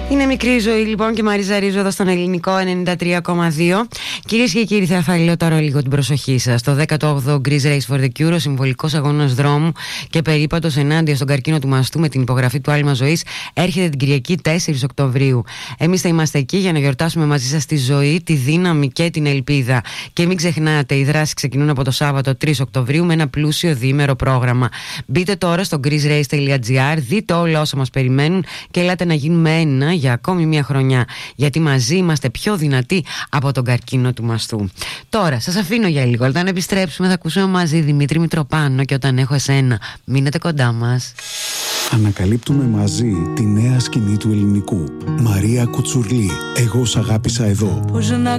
Είναι μικρή η ζωή λοιπόν και Μαρίζα Ρίζου εδώ στον ελληνικό 93,2. Κυρίες και κύριοι, θα αφαλείω τώρα λίγο την προσοχή σας. Το 18ο Greece Race for the Cure, ο συμβολικός αγώνας δρόμου και περίπατος ενάντια στον καρκίνο του μαστού με την υπογραφή του άλμα ζωής, έρχεται την Κυριακή 4 Οκτωβρίου. Εμείς θα είμαστε εκεί για να γιορτάσουμε μαζί σας τη ζωή, τη δύναμη και την ελπίδα. Και μην ξεχνάτε, οι δράσεις ξεκινούν από το Σάββατο 3 Οκτωβρίου με ένα πλούσιο διήμερο πρόγραμμα. Μπείτε τώρα στο greecerace.gr, δείτε όλα όσα μας περιμένουν και ελάτε να γίνουμε ένα για ακόμη μια χρονιά. Γιατί μαζί είμαστε πιο δυνατοί από τον καρκίνο του μαστού. Τώρα, σας αφήνω για λίγο. Όταν επιστρέψουμε, θα ακούσουμε μαζί Δημήτρη Μητροπάνο και Όταν έχω εσένα. Μείνετε κοντά μας. Ανακαλύπτουμε μαζί τη νέα σκηνή του ελληνικού. Μαρία Κουτσουρλή. Εγώ σ' αγάπησα εδώ.